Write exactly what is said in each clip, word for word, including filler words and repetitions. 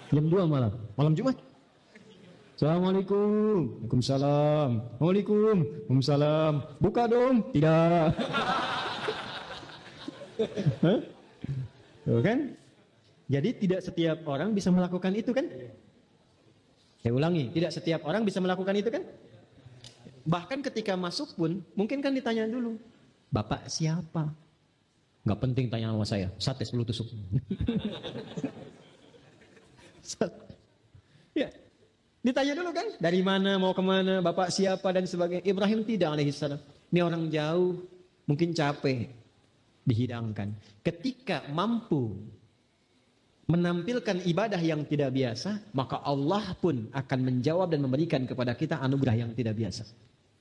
Jam dua malam, malam Jumat. Assalamualaikum. Waalaikumsalam. Waalaikum. Waalaikumsalam. Buka dong. Tidak. Hah? Tuh kan? Jadi tidak setiap orang bisa melakukan itu kan? Saya ulangi, tidak setiap orang bisa melakukan itu kan? Bahkan ketika masuk pun, mungkin kan ditanya dulu, Bapak siapa? Nggak penting tanya sama saya, sate sepuluh tusuk. Ya, ditanya dulu kan, dari mana, mau kemana, Bapak siapa dan sebagainya. Ibrahim tidak alaihissalam. Ini orang jauh, mungkin capek, dihidangkan. Ketika mampu menampilkan ibadah yang tidak biasa, maka Allah pun akan menjawab dan memberikan kepada kita anugerah yang tidak biasa.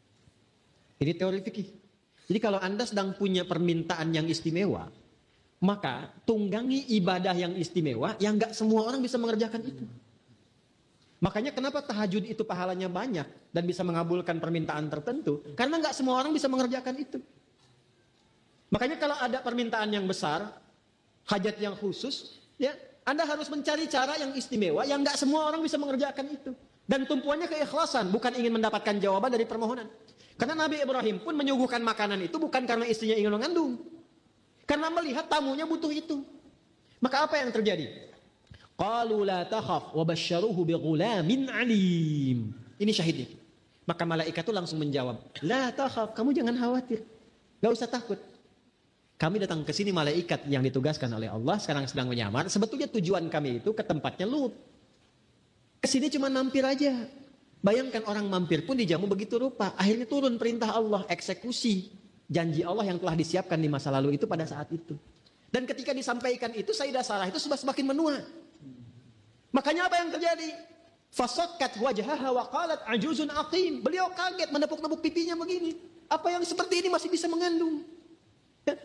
Ini teori fikih. Jadi kalau Anda sedang punya permintaan yang istimewa, maka tunggangi ibadah yang istimewa yang nggak semua orang bisa mengerjakan itu. Makanya kenapa tahajud itu pahalanya banyak dan bisa mengabulkan permintaan tertentu? Karena nggak semua orang bisa mengerjakan itu. Makanya kalau ada permintaan yang besar, hajat yang khusus, ya Anda harus mencari cara yang istimewa yang nggak semua orang bisa mengerjakan itu. Dan tumpuannya keikhlasan, bukan ingin mendapatkan jawaban dari permohonan. Karena Nabi Ibrahim pun menyuguhkan makanan itu bukan karena istrinya ingin mengandung. Karena melihat tamunya butuh itu. Maka apa yang terjadi? Qalu la takhaf wa basyaruhu bighulamin alim. Ini syahidnya. Maka malaikat itu langsung menjawab, la takhaf, kamu jangan khawatir. Gak usah takut. Kami datang ke sini malaikat yang ditugaskan oleh Allah sekarang sedang menyamar. Sebetulnya tujuan kami itu ke tempatnya Lut. Kesini cuma mampir aja. Bayangkan orang mampir pun dijamu begitu rupa. Akhirnya turun perintah Allah, eksekusi janji Allah yang telah disiapkan di masa lalu itu pada saat itu. Dan ketika disampaikan itu, Sayyidah Sarah itu sudah semakin menua. Makanya apa yang terjadi? Fasakkat wajhaha wa qalat ajuzun aqim. Beliau kaget menepuk-nepuk pipinya begini. Apa yang seperti ini masih bisa mengandung? Ya.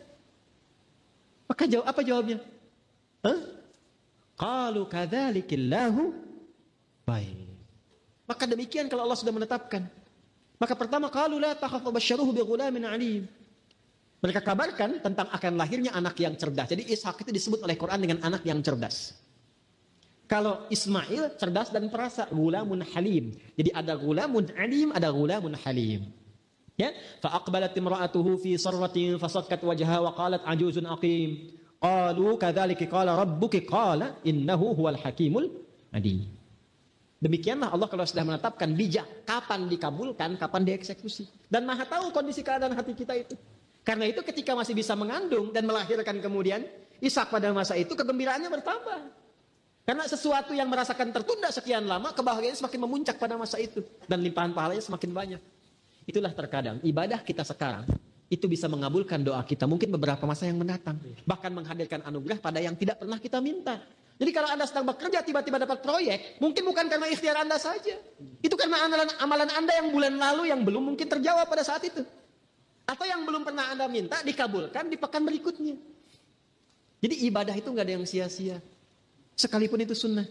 Maka jawab apa jawabnya? Hah? Qalu kadzalikillahu. Baik. Maka demikian kalau Allah sudah menetapkan. Maka pertama qalu la takhaf basyaruhu bighulamin alim. Mereka kabarkan tentang akan lahirnya anak yang cerdas. Jadi Ishak itu disebut oleh Quran dengan anak yang cerdas. Kalau Ismail cerdas dan perasa, gulamun halim. Jadi ada gulamun alim, ada gulamun halim. Ya, fa aqbalat imra'atuhu fi sarratin fasakkat wajhaha wa qalat ajuzun aqim. Qalu kadzalika qala rabbuki qala innahu huwal hakimul alim. Demikianlah Allah kalau sudah menetapkan bijak kapan dikabulkan, kapan dieksekusi. Dan Maha tahu kondisi keadaan hati kita itu. Karena itu ketika masih bisa mengandung dan melahirkan kemudian Ishak pada masa itu kegembiraannya bertambah. Karena sesuatu yang merasakan tertunda sekian lama, kebahagiaan semakin memuncak pada masa itu. Dan limpahan pahalanya semakin banyak. Itulah terkadang ibadah kita sekarang itu bisa mengabulkan doa kita mungkin beberapa masa yang mendatang. Bahkan menghadirkan anugerah pada yang tidak pernah kita minta. Jadi kalau Anda sedang bekerja tiba-tiba dapat proyek, mungkin bukan karena ikhtiar Anda saja. Itu karena amalan, amalan Anda yang bulan lalu yang belum mungkin terjawab pada saat itu. Atau yang belum pernah Anda minta dikabulkan di pekan berikutnya. Jadi ibadah itu nggak ada yang sia-sia. Sekalipun itu sunnah.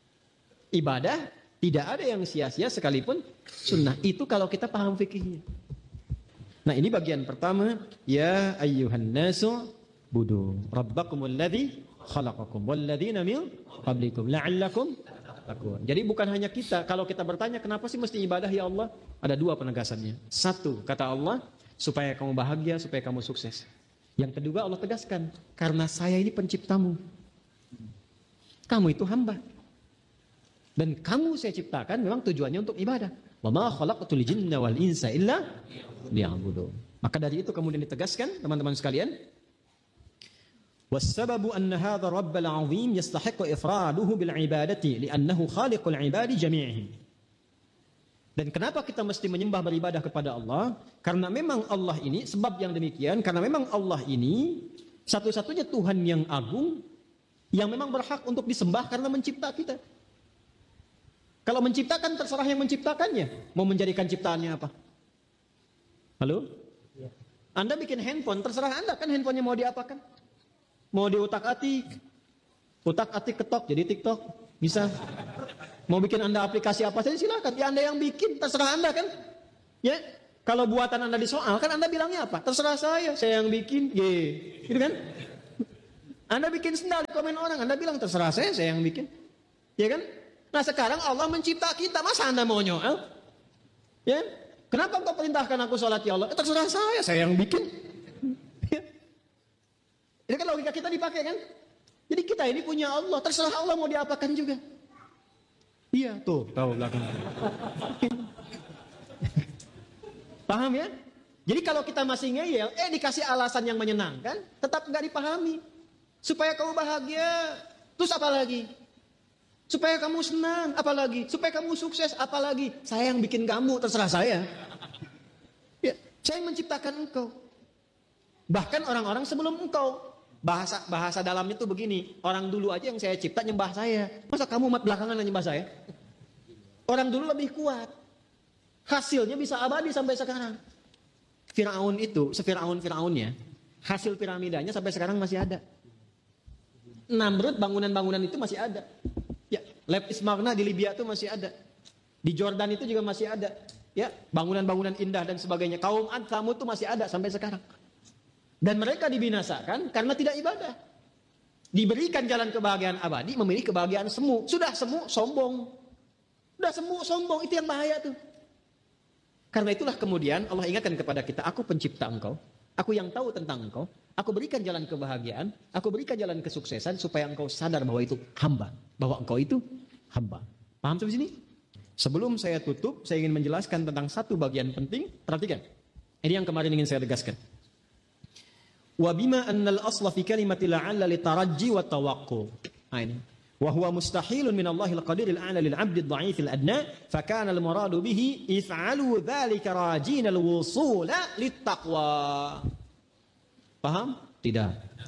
Ibadah tidak ada yang sia-sia sekalipun sunnah. Itu kalau kita paham fikihnya. Nah ini bagian pertama. Ya ayyuhan nasu budu rabbakumul ladzi khalaqakum walladzina min qablikum la'allakum tattaqun. Jadi bukan hanya kita, kalau kita bertanya kenapa sih mesti ibadah ya Allah? Ada dua penegasannya. Satu, kata Allah, supaya kamu bahagia, supaya kamu sukses. Yang kedua Allah tegaskan, karena saya ini penciptamu. Kamu itu hamba. Dan kamu saya ciptakan memang tujuannya untuk ibadah. Wa ma khalaqtul jinna wal insa illa liya'budun. Maka dari itu kemudian ditegaskan teman-teman sekalian, والسبب أن هذا الرب العظيم يستحق إفراده بالعبادة لأنه خالق العباد جميعهم. Dan kenapa kita mesti menyembah beribadah kepada Allah? Karena memang Allah ini, sebab yang demikian, karena memang Allah ini satu-satunya Tuhan yang agung, yang memang berhak untuk disembah karena mencipta kita. Kalau menciptakan terserah yang menciptakannya, mau menjadikan ciptaannya apa? Halo? Anda bikin handphone, terserah Anda kan handphonenya mau diapakan? Mau diutak-atik, utak-atik ketok jadi TikTok, bisa. Mau bikin Anda aplikasi apa saja silakan. Ya Anda yang bikin, terserah Anda kan. Ya, kalau buatan Anda disoal kan Anda bilangnya apa? Terserah saya, saya yang bikin. Ye, gitu kan? Anda bikin sendal di komen orang, Anda bilang terserah saya, saya yang bikin. Ya kan? Nah sekarang Allah mencipta kita, masa Anda mau nyoel? Ya? Kenapa engkau perintahkan aku sholat ya Allah? Eh, terserah saya, saya yang bikin. Ya. Ini kan logika kita dipakai kan? Jadi kita ini punya Allah, terserah Allah mau diapakan juga. Iya, tuh, tahu belakang. Paham ya? Jadi kalau kita masih ngeyel, eh dikasih alasan yang menyenangkan, tetap nggak dipahami. Supaya kamu bahagia, terus apa lagi? Supaya kamu senang, apa lagi? Supaya kamu sukses, apa lagi? Saya yang bikin kamu, terserah saya. Ya, saya yang menciptakan engkau. Bahkan orang-orang sebelum engkau. Bahasa bahasa dalamnya itu begini, orang dulu aja yang saya cipta nyembah saya. Masa kamu umat belakangan yang nyembah saya? Orang dulu lebih kuat. Hasilnya bisa abadi sampai sekarang. Firaun itu, sefiraun-firaunnya, hasil piramidanya sampai sekarang masih ada. Namrud bangunan-bangunan itu masih ada. Ya, Lab Ismarna di Libya itu masih ada. Di Jordan itu juga masih ada. Ya, bangunan-bangunan indah dan sebagainya. Kaum Ad, Tsamud itu masih ada sampai sekarang. Dan mereka dibinasakan karena tidak ibadah. Diberikan jalan kebahagiaan abadi, memilih kebahagiaan semu. Sudah semu, sombong. Sudah semu, sombong. Itu yang bahaya tuh. Karena itulah kemudian Allah ingatkan kepada kita, aku pencipta engkau. Aku yang tahu tentang engkau. Aku berikan jalan kebahagiaan. Aku berikan jalan kesuksesan supaya engkau sadar bahwa itu hamba. Bahwa engkau itu hamba. Paham sampai sini? Sebelum saya tutup, saya ingin menjelaskan tentang satu bagian penting. Perhatikan. Ini yang kemarin ingin saya tegaskan. Wa bima annal asla fi kalimati la'alla litarajji wa tawaqqu. Nah ini. Wa huwa mustahilun min Allahil qadiril a'la lil 'abdid dha'ifil adna, fa kana al muradu bihi if'alu dzalika rajina al wusula lit taqwa. Paham? Tidak.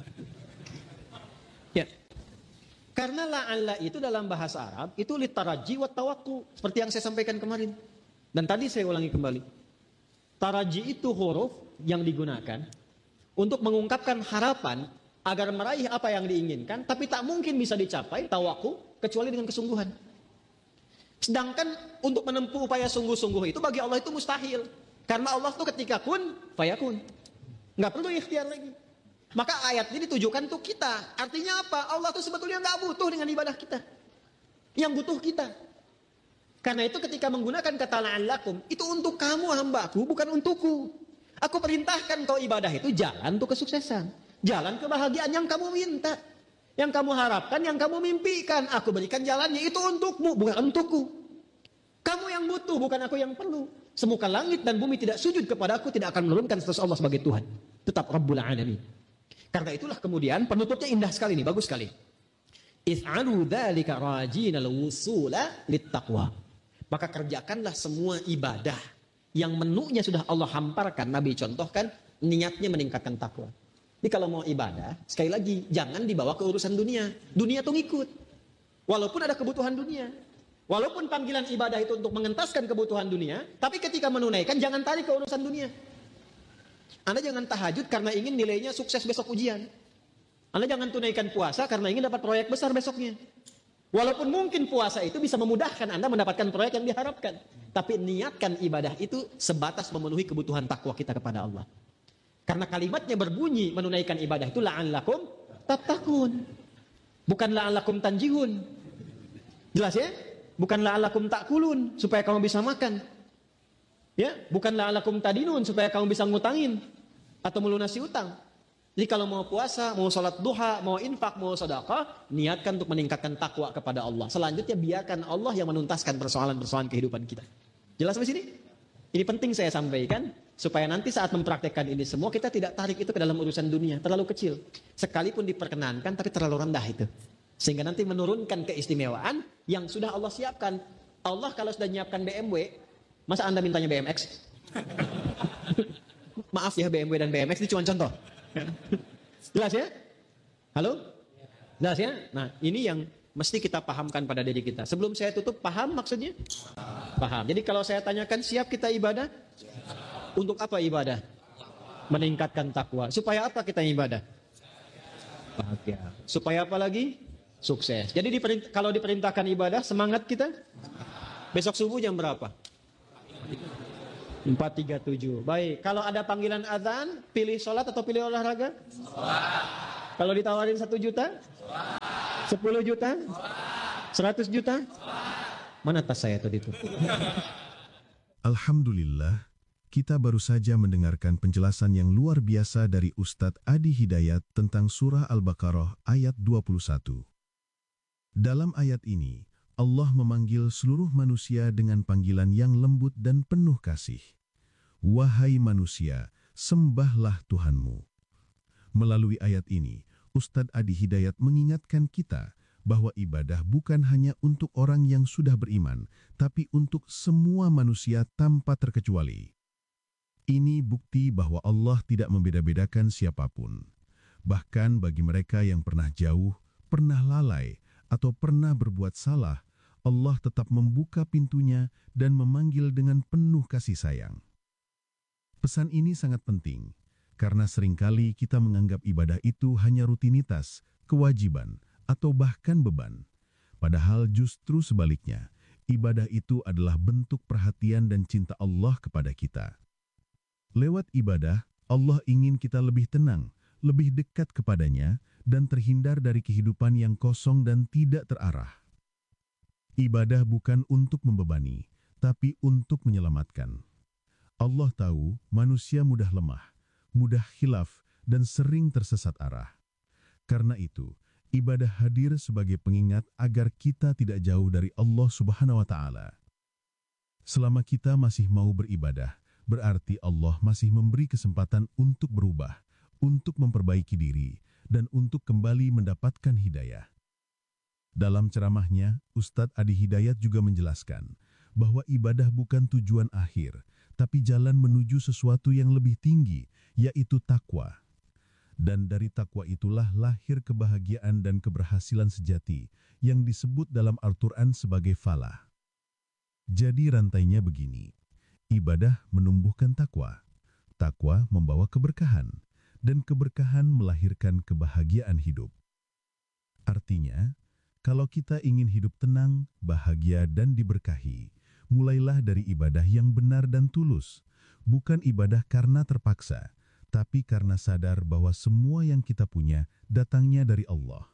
Ya. Karena la'alla itu dalam bahasa Arab itu litarajji wa tawaqqu, seperti yang saya sampaikan kemarin. Dan tadi saya ulangi kembali. Taraji itu huruf yang digunakan untuk mengungkapkan harapan agar meraih apa yang diinginkan, tapi tak mungkin bisa dicapai tawaku kecuali dengan kesungguhan. Sedangkan untuk menempuh upaya sungguh-sungguh itu bagi Allah itu mustahil. Karena Allah itu ketika kun, fayakun. Nggak perlu ikhtiar lagi. Maka ayat ini ditujukan untuk kita. Artinya apa? Allah itu sebetulnya nggak butuh dengan ibadah kita. Yang butuh kita. Karena itu ketika menggunakan kata la'allakum, itu untuk kamu hambaku, bukan untukku. Aku perintahkan kau ibadah itu jalan untuk kesuksesan. Jalan kebahagiaan yang kamu minta. Yang kamu harapkan, yang kamu mimpikan. Aku berikan jalannya itu untukmu, bukan untukku. Kamu yang butuh, bukan aku yang perlu. Semuka langit dan bumi tidak sujud kepada aku, tidak akan menurunkan status Allah sebagai Tuhan. Tetap Rabbul Alamin. Karena itulah kemudian penutupnya indah sekali nih, bagus sekali. If'alu dzalika rajinal wusula littaqwa. Maka kerjakanlah semua ibadah yang menunya sudah Allah hamparkan, Nabi contohkan, niatnya meningkatkan takwa. Jadi kalau mau ibadah, sekali lagi, jangan dibawa ke urusan dunia. Dunia tuh ngikut. Walaupun ada kebutuhan dunia. Walaupun panggilan ibadah itu untuk mengentaskan kebutuhan dunia, tapi ketika menunaikan, jangan tarik ke urusan dunia. Anda jangan tahajud karena ingin nilainya sukses besok ujian. Anda jangan tunaikan puasa karena ingin dapat proyek besar besoknya. Walaupun mungkin puasa itu bisa memudahkan Anda mendapatkan proyek yang diharapkan. Tapi niatkan ibadah itu sebatas memenuhi kebutuhan takwa kita kepada Allah. Karena kalimatnya berbunyi menunaikan ibadah itu la'allakum tattaqun. Bukan la'allakum tanjihun. Jelas ya? Bukan la'allakum ta'kulun supaya kamu bisa makan. Ya, bukan la'allakum tadinun supaya kamu bisa ngutangin atau melunasi utang. Jadi kalau mau puasa, mau sholat duha, mau infak, mau sedekah, niatkan untuk meningkatkan takwa kepada Allah. Selanjutnya biarkan Allah yang menuntaskan persoalan-persoalan kehidupan kita. Jelas sampai sini? Ini penting saya sampaikan supaya nanti saat mempraktekkan ini semua kita tidak tarik itu ke dalam urusan dunia, terlalu kecil. Sekalipun diperkenankan tapi terlalu rendah itu. Sehingga nanti menurunkan keistimewaan yang sudah Allah siapkan. Allah kalau sudah menyiapkan B M W, masa Anda mintanya B M X? Maaf ya, B M W dan B M X ini cuma contoh. Jelas ya? Halo? Jelas ya? Nah, ini yang mesti kita pahamkan pada diri kita. Sebelum saya tutup, paham maksudnya? Paham. Jadi kalau saya tanyakan, siap kita ibadah? Untuk apa ibadah? Meningkatkan takwa. Supaya apa kita ibadah? Bahagia. Supaya apa lagi? Sukses. Jadi diperint- kalau diperintahkan ibadah, semangat kita? Besok subuh jam berapa? empat tiga tujuh. Baik, kalau ada panggilan azan, pilih sholat atau pilih olahraga? Sholat. Kalau ditawarin satu juta? Sholat. Sepuluh juta? Sholat. seratus juta? Mana tas saya tadi itu? Alhamdulillah, kita baru saja mendengarkan penjelasan yang luar biasa dari Ustadz Adi Hidayat tentang surah Al-Baqarah ayat dua puluh satu. Dalam ayat ini, Allah memanggil seluruh manusia dengan panggilan yang lembut dan penuh kasih. Wahai manusia, sembahlah Tuhanmu. Melalui ayat ini, Ustadz Adi Hidayat mengingatkan kita bahwa ibadah bukan hanya untuk orang yang sudah beriman, tapi untuk semua manusia tanpa terkecuali. Ini bukti bahwa Allah tidak membeda-bedakan siapapun. Bahkan bagi mereka yang pernah jauh, pernah lalai, atau pernah berbuat salah, Allah tetap membuka pintunya dan memanggil dengan penuh kasih sayang. Pesan ini sangat penting, karena seringkali kita menganggap ibadah itu hanya rutinitas, kewajiban, atau bahkan beban. Padahal justru sebaliknya, ibadah itu adalah bentuk perhatian dan cinta Allah kepada kita. Lewat ibadah, Allah ingin kita lebih tenang, lebih dekat kepadanya, dan terhindar dari kehidupan yang kosong dan tidak terarah. Ibadah bukan untuk membebani, tapi untuk menyelamatkan. Allah tahu manusia mudah lemah, mudah khilaf, dan sering tersesat arah. Karena itu, ibadah hadir sebagai pengingat agar kita tidak jauh dari Allah Subhanahu wa Ta'ala. Selama kita masih mau beribadah, berarti Allah masih memberi kesempatan untuk berubah, untuk memperbaiki diri, dan untuk kembali mendapatkan hidayah. Dalam ceramahnya, Ustadz Adi Hidayat juga menjelaskan bahwa ibadah bukan tujuan akhir, tapi jalan menuju sesuatu yang lebih tinggi, yaitu takwa. Dan dari takwa itulah lahir kebahagiaan dan keberhasilan sejati yang disebut dalam Al-Quran sebagai falah. Jadi rantainya begini, ibadah menumbuhkan takwa, takwa membawa keberkahan, dan keberkahan melahirkan kebahagiaan hidup. Artinya, kalau kita ingin hidup tenang, bahagia, dan diberkahi, mulailah dari ibadah yang benar dan tulus, bukan ibadah karena terpaksa, tapi karena sadar bahwa semua yang kita punya datangnya dari Allah.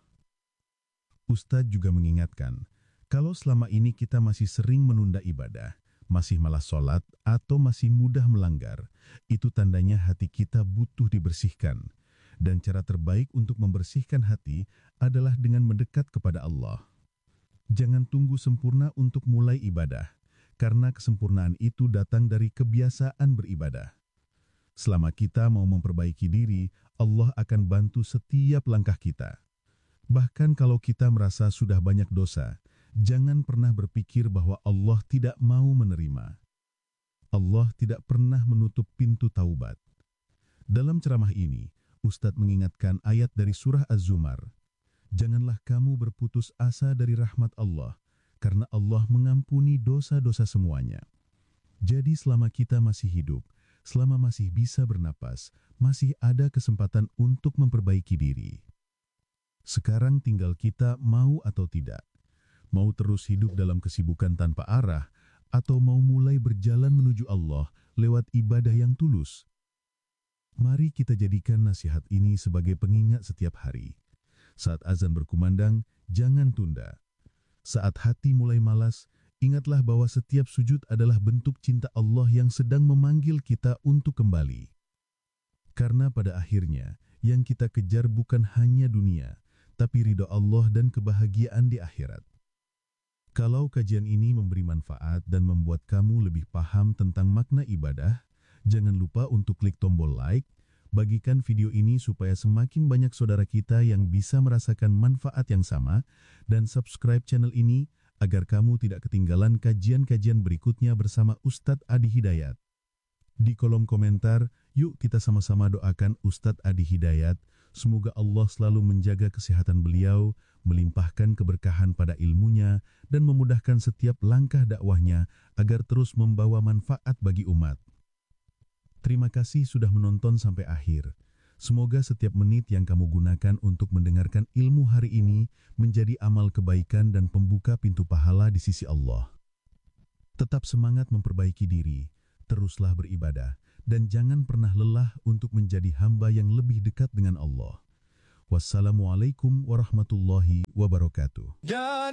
Ustadz juga mengingatkan, kalau selama ini kita masih sering menunda ibadah, masih malas sholat, atau masih mudah melanggar, itu tandanya hati kita butuh dibersihkan. Dan cara terbaik untuk membersihkan hati adalah dengan mendekat kepada Allah. Jangan tunggu sempurna untuk mulai ibadah, karena kesempurnaan itu datang dari kebiasaan beribadah. Selama kita mau memperbaiki diri, Allah akan bantu setiap langkah kita. Bahkan kalau kita merasa sudah banyak dosa, jangan pernah berpikir bahwa Allah tidak mau menerima. Allah tidak pernah menutup pintu taubat. Dalam ceramah ini, Ustadz mengingatkan ayat dari surah Az-Zumar. Janganlah kamu berputus asa dari rahmat Allah, karena Allah mengampuni dosa-dosa semuanya. Jadi selama kita masih hidup, selama masih bisa bernapas, masih ada kesempatan untuk memperbaiki diri. Sekarang tinggal kita mau atau tidak. Mau terus hidup dalam kesibukan tanpa arah, atau mau mulai berjalan menuju Allah lewat ibadah yang tulus. Mari kita jadikan nasihat ini sebagai pengingat setiap hari. Saat azan berkumandang, jangan tunda. Saat hati mulai malas, ingatlah bahwa setiap sujud adalah bentuk cinta Allah yang sedang memanggil kita untuk kembali. Karena pada akhirnya, yang kita kejar bukan hanya dunia, tapi ridho Allah dan kebahagiaan di akhirat. Kalau kajian ini memberi manfaat dan membuat kamu lebih paham tentang makna ibadah, jangan lupa untuk klik tombol like, bagikan video ini supaya semakin banyak saudara kita yang bisa merasakan manfaat yang sama, dan subscribe channel ini agar kamu tidak ketinggalan kajian-kajian berikutnya bersama Ustadz Adi Hidayat. Di kolom komentar, yuk kita sama-sama doakan Ustadz Adi Hidayat, semoga Allah selalu menjaga kesehatan beliau, melimpahkan keberkahan pada ilmunya, dan memudahkan setiap langkah dakwahnya agar terus membawa manfaat bagi umat. Terima kasih sudah menonton sampai akhir. Semoga setiap menit yang kamu gunakan untuk mendengarkan ilmu hari ini menjadi amal kebaikan dan pembuka pintu pahala di sisi Allah. Tetap semangat memperbaiki diri, teruslah beribadah, dan jangan pernah lelah untuk menjadi hamba yang lebih dekat dengan Allah. Wassalamualaikum warahmatullahi wabarakatuh.